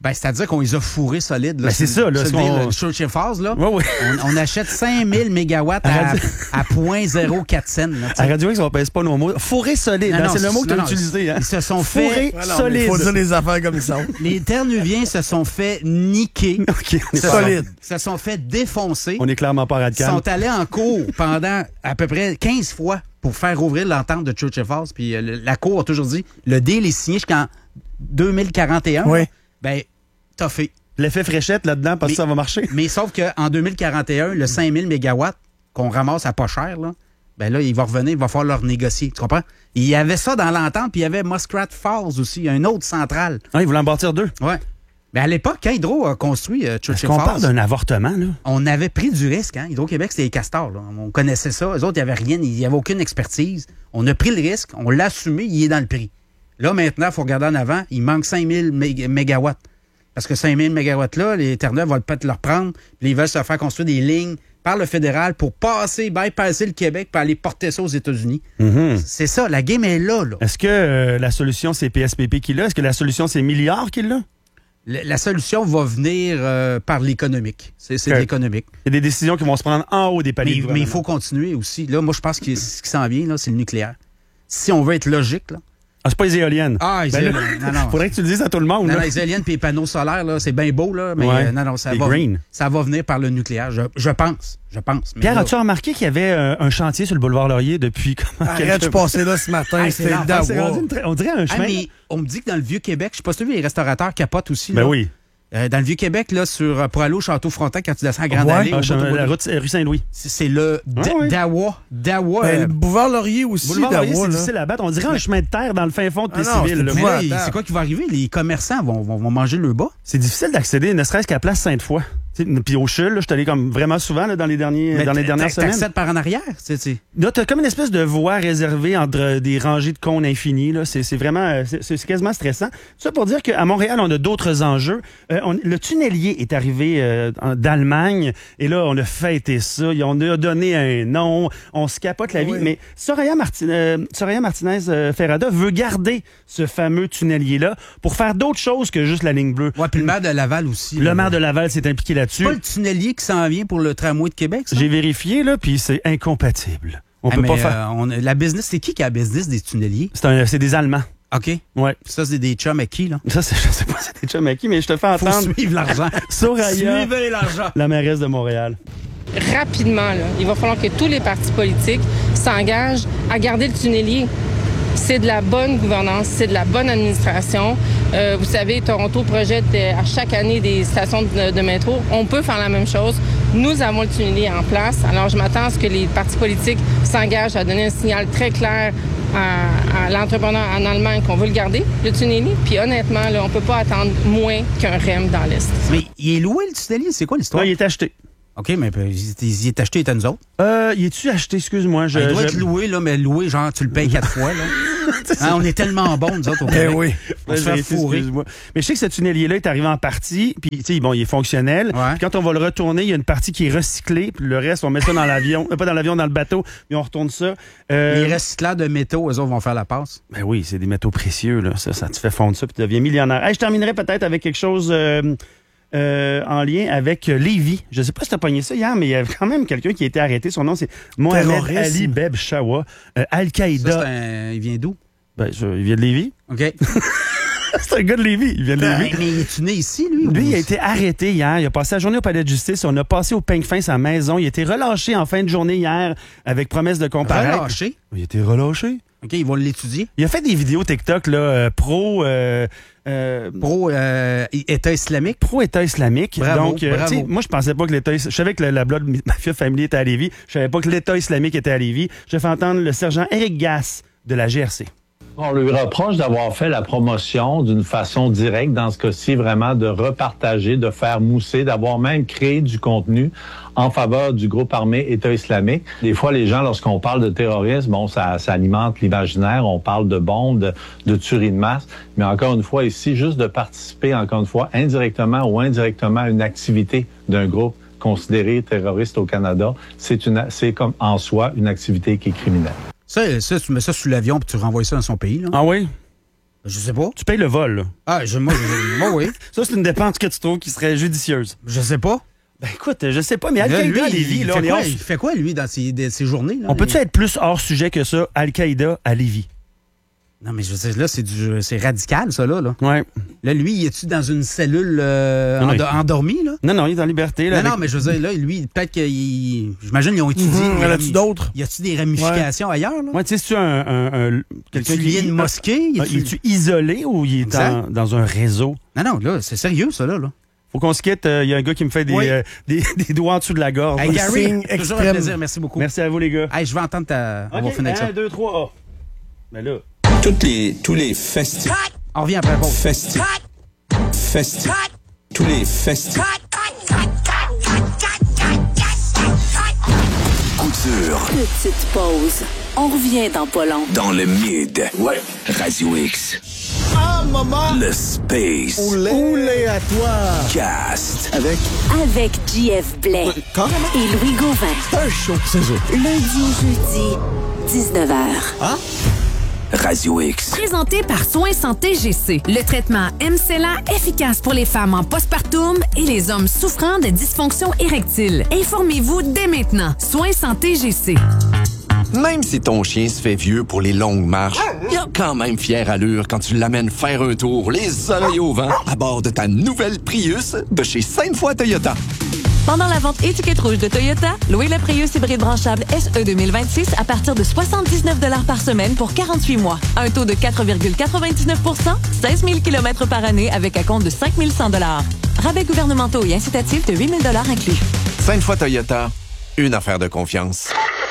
Ben, c'est-à-dire qu'on les a fourrés solides. Là, ben, c'est ça. Là, c'est qu'on... le Churchill Falls, là. Ouais, ouais. On, on achète cinq mille mégawatts à, à zéro virgule zéro quatre cents. Là, à Radio X, on ne pèse pas nos mots. Fourré solide, non, hein, non, c'est le mot que tu as utilisé. Hein. Ils se sont fait... Fourré voilà, solide. Il faut dire les affaires comme ils sont. Les Ternuviens se sont fait niquer. OK, on est se solide. Sont, se sont fait défoncer. On est clairement pas radical. Ils sont allés en cours pendant à peu près quinze fois pour faire ouvrir l'entente de Churchill Falls. Puis euh, la Cour a toujours dit, le deal est signé jusqu'en deux mille quarante et un. Oui. Ben, t'as fait. L'effet fréchette là-dedans, parce mais, que ça va marcher. Mais sauf qu'en deux mille quarante et un, le cinq mille mégawatts qu'on ramasse à pas cher, là, ben là, il va revenir, il va falloir leur négocier. Tu comprends? Il y avait ça dans l'entente, puis il y avait Muskrat Falls aussi, une autre centrale. Ah, ils voulaient en bâtir deux. Ouais. Mais à l'époque, quand Hydro a construit euh, Churchill Falls... Falls... On parle d'un avortement, là. On avait pris du risque, hein? Hydro-Québec, c'était les castors, là. On connaissait ça. Eux autres, il n'y avait rien, il n'y avait aucune expertise. On a pris le risque, on l'a assumé, il est dans le prix. Là, maintenant, il faut regarder en avant, il manque cinq mille mégawatts. Parce que cinq mille mégawatts-là, les Terre-Neuve vont peut-être leur prendre, puis ils veulent se faire construire des lignes par le fédéral pour passer, bypasser le Québec, pour aller porter ça aux États-Unis. Mm-hmm. C'est ça, la game est là. là. Est-ce que euh, la solution, c'est P S P P qui l'a? Est-ce que la solution, c'est milliards qui l'a? La, la solution va venir euh, par l'économique. C'est, c'est okay. l'économique. Il y a des décisions qui vont se prendre en haut des paliers. Mais, mais il faut continuer aussi. Là, moi, je pense que ce qui s'en vient, là, c'est le nucléaire. Si on veut être logique, là. Ah, c'est pas les éoliennes. Ah, les ben éoliennes. Là, non, non. Faudrait que tu le dises à tout le monde. Non, là. non, les éoliennes et les panneaux solaires, là, c'est bien beau, là, mais ouais. euh, non, non, ça les va, green. ça va venir par le nucléaire. Je, je pense. Je pense. Mais Pierre, là, as-tu remarqué qu'il y avait euh, un chantier sur le boulevard Laurier depuis comment? Arrête, je passais là ce matin, hey, c'était d'Awa. On dirait un chemin. Ah, mais on me dit que dans le Vieux-Québec, je sais pas si tu as vu, les restaurateurs capotent aussi. Ben là. oui. Euh, dans le Vieux-Québec, là, sur, pour aller au Château-Frontenac, quand tu descends à Grande-Allée... Ouais, ah, la route rue Saint-Louis. C'est, c'est le ah, oui. Dawa. Dawa. Ben, euh, le boulevard Laurier aussi, boulevard Laurier, Dawa, c'est là. difficile à battre. On dirait un chemin de terre dans le fin fond de ah Plessisville. Non, mais là, c'est quoi qui va arriver? Les commerçants vont, vont, vont manger le bas. C'est difficile d'accéder, ne serait-ce qu'à Place Sainte-Foy. Puis au Chul, je suis allé comme vraiment souvent là, dans les, derniers, mais dans les dernières semaines. T'accèdes par en arrière? C'est, c'est... Là, t'as comme une espèce de voie réservée entre des rangées de cônes infinis. Là. C'est, c'est vraiment, c'est, c'est quasiment stressant. Ça pour dire qu'à Montréal, on a d'autres enjeux. Euh, on, le tunnelier est arrivé euh, d'Allemagne et là, on a fêté ça. On a donné un nom. On se capote la vie. Oui. Mais Soraya, Martin, euh, Soraya Martinez-Ferrada veut garder ce fameux tunnelier-là pour faire d'autres choses que juste la ligne bleue. Ouais, puis le maire de Laval aussi. Le là, maire de Laval s'est impliqué là-dessus. C'est pas le tunnelier qui s'en vient pour le tramway de Québec, ça? J'ai vérifié, là, puis c'est incompatible. On ah, peut mais, pas faire... Euh, on, la business, c'est qui qui a la business des tunneliers? C'est, un, c'est des Allemands. OK. Ouais. Ça, c'est des chums à qui, là? Ça, c'est, je sais pas si c'est des chums à qui, mais je te fais entendre... Faut suivre l'argent. Soraya, suivez l'argent. La mairesse de Montréal. Rapidement, là, il va falloir que tous les partis politiques s'engagent à garder le tunnelier. C'est de la bonne gouvernance, c'est de la bonne administration. Euh, vous savez, Toronto projette à chaque année des stations de, de métro. On peut faire la même chose. Nous avons le tunnelier en place. Alors, je m'attends à ce que les partis politiques s'engagent à donner un signal très clair à, à l'entrepreneur en Allemagne qu'on veut le garder, le tunnelier. Puis honnêtement, là, on peut pas attendre moins qu'un R E M dans l'Est. Mais il est loué, le tunnelier? C'est quoi l'histoire? Non, il est acheté. OK, mais il est acheté, il est à nous autres. Euh, il est-tu acheté, excuse-moi? Je, il doit je... être loué, là, mais loué, genre, tu le payes quatre fois, là. Hein, on est tellement bons, nous autres, au Québec. Eh oui. On se fait fourrer. Mais je sais que ce tunnelier-là est arrivé en partie, puis, tu sais, bon, il est fonctionnel. Ouais. Puis quand on va le retourner, il y a une partie qui est recyclée, puis le reste, on met ça dans l'avion. Euh, pas dans l'avion, dans le bateau, puis on retourne ça. Euh... Les recycleurs de métaux, eux autres, vont faire la passe. Ben oui, c'est des métaux précieux, là. Ça, ça te fait fondre ça, puis tu deviens millionnaire. Hey, je terminerai peut-être avec quelque chose... Euh... Euh, en lien avec euh, Lévis. Je ne sais pas si tu as pogné ça hier, mais il y a quand même quelqu'un qui a été arrêté. Son nom, c'est Mohamed Terrorisme. Ali Beb Shawa, euh, Al-Qaïda. Ça, c'est un... Il vient d'où? Ben, je... il vient de Lévis. OK. C'est un gars de Lévis. Il vient de Lévis. Ben, mais il est-tu né ici, lui? Lui, ou... il a été arrêté hier. Il a passé la journée au palais de justice. On a passé au peigne fin sa maison. Il a été relâché en fin de journée hier avec promesse de comparaître. Relâché? Il a été relâché. OK, ils vont l'étudier. Il a fait des vidéos TikTok, là, euh, pro... Euh, Euh, pro euh, État islamique. Pro État islamique. Bravo, Donc, euh, bravo. moi, je pensais pas que l'État... Je savais que la, la Blood Mafia Family était à Lévis. Je savais pas que l'État islamique était à Lévis. Je fais entendre le sergent Éric Gass de la G R C. On lui reproche d'avoir fait la promotion d'une façon directe, dans ce cas-ci, vraiment de repartager, de faire mousser, d'avoir même créé du contenu en faveur du groupe armé État islamique. Des fois, les gens, lorsqu'on parle de terrorisme, bon, ça, ça alimente l'imaginaire, on parle de bombes, de, de tueries de masse, mais encore une fois, ici, juste de participer, encore une fois, indirectement ou indirectement à une activité d'un groupe considéré terroriste au Canada, c'est une, c'est comme en soi une activité qui est criminelle. Ça, ça, tu mets ça sous l'avion puis tu renvoies ça dans son pays, là. Ah oui? Je sais pas. Tu payes le vol, là. Ah, je, moi, je, moi, oui. Ça, c'est une dépense que tu trouves qui serait judicieuse. Je sais pas. Ben écoute, je sais pas, mais Al-Qaïda à Lévis, là, on est hors... Il fait quoi, lui, dans ses, de, ses journées? Là, on peut-tu être plus hors sujet que ça, Al-Qaïda à Lévis? Non, mais je sais, là, c'est du, c'est radical, ça, là. là. Ouais. Là, lui, il est-tu dans une cellule euh, non, endo- endormie, là? Non, non, il est en liberté, là. Non, avec... non, mais je veux dire, là, lui, peut-être qu'il... J'imagine, ils ont étudié. Mmh, y en a-tu d'autres? Y a-tu des ramifications ouais. ailleurs, là? Ouais, tu sais, c'est-tu un... un, un quelqu'un qui vient de mosquée? Il est-tu isolé ou il est en, dans un réseau? Non, non, là, c'est sérieux, ça, là. là. Faut qu'on se quitte. Il euh, y a un gars qui me fait des, oui. euh, des, des doigts en dessous de la gorge. Hey, Gary, toujours un plaisir. Merci beaucoup. Merci à vous, les gars. Hey, je vais entendre ta... Okay, on va finir avec ça. un, deux, trois, Mais là... Toutes les, tous les festivals. On revient après la pause. Festivals. Festivals. Tous les festivals. Couture. Petite pause. On revient dans pas long. Dans le mid. Ouais. Radio X. Ah, maman! Le Space. Oulé, Oulé à toi! Cast. Avec. Avec J F Blais. Carrément. Et Louis Gauvin. C'est un show, c'est ça. Lundi au jeudi, dix-neuf heures. Hein? Radio X. Présenté par Soins Santé G C. Le traitement M C L A efficace pour les femmes en postpartum et les hommes souffrant de dysfonction érectile. Informez-vous dès maintenant. Soins Santé G C. Même si ton chien se fait vieux pour les longues marches, il a quand même fière allure quand tu l'amènes faire un tour, les oreilles au vent, à bord de ta nouvelle Prius de chez Sainte-Foy Toyota. Pendant la vente étiquette rouge de Toyota, louez le Prius hybride branchable S E deux mille vingt-six à partir de soixante-dix-neuf dollars par semaine pour quarante-huit mois. Un taux de quatre virgule quatre-vingt-dix-neuf pour cent, seize mille kilomètres par année avec un compte de cinq mille cent dollars. Rabais gouvernementaux et incitatifs de huit mille dollars inclus. Sainte-Foy Toyota, une affaire de confiance.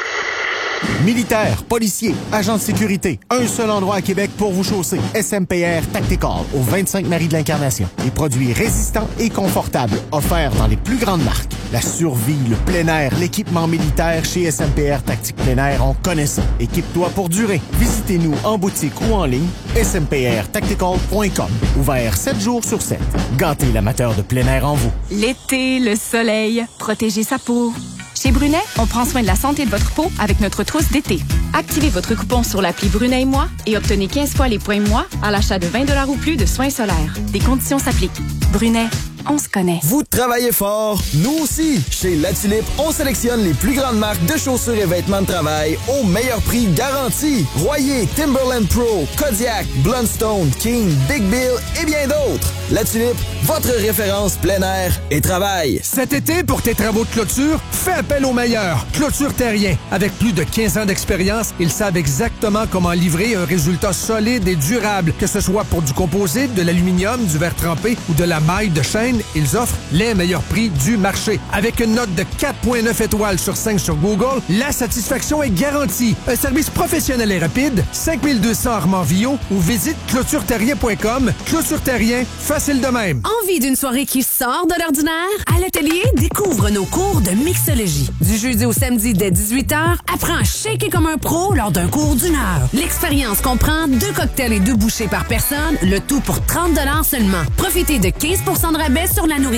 Militaires, policiers, agents de sécurité, un seul endroit à Québec pour vous chausser. S M P R Tactical, au vingt-cinq Marie de l'Incarnation. Des produits résistants et confortables, offerts dans les plus grandes marques. La survie, le plein air, l'équipement militaire chez S M P R Tactique Plein Air, on connaît ça. Équipe-toi pour durer. Visitez-nous en boutique ou en ligne, s m p r tactical point com. Ouvert sept jours sur sept. Gâtez l'amateur de plein air en vous. L'été, le soleil, protégez sa peau. Chez Brunet, on prend soin de la santé de votre peau avec notre trousse d'été. Activez votre coupon sur l'appli Brunet et moi et obtenez quinze fois les points moi à l'achat de vingt dollars ou plus de soins solaires. Des conditions s'appliquent. Brunet, on se connaît. Vous travaillez fort, nous aussi. Chez La Tulipe, on sélectionne les plus grandes marques de chaussures et vêtements de travail au meilleur prix garanti. Royer, Timberland Pro, Kodiak, Blundstone, King, Big Bill et bien d'autres. La Tulipe, votre référence plein air et travail. Cet été, pour tes travaux de clôture, fais appel aux meilleurs. Clôture Terrien. Avec plus de quinze ans d'expérience, ils savent exactement comment livrer un résultat solide et durable. Que ce soit pour du composite, de l'aluminium, du verre trempé ou de la maille de chaîne, ils offrent les meilleurs prix du marché. Avec une note de quatre virgule neuf étoiles sur cinq sur Google, la satisfaction est garantie. Un service professionnel et rapide, cinq mille deux cents Armand-Villot ou visite clôture terrien point com. Clôture Terrien, facile de même. Envie d'une soirée qui sort de l'ordinaire? À l'atelier, découvre nos cours de mixologie. Du jeudi au samedi dès dix-huit heures, apprends à shaker comme un pro lors d'un cours d'une heure. L'expérience comprend deux cocktails et deux bouchées par personne, le tout pour trente dollars seulement. Profitez de quinze pour cent de rabais sur la nourriture